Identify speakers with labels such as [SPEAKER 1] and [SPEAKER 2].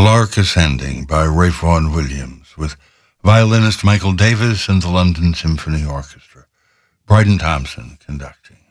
[SPEAKER 1] Lark Ascending by Ralph Vaughan Williams, with violinist Michael Davis and the London Symphony Orchestra. Bryden Thompson conducting.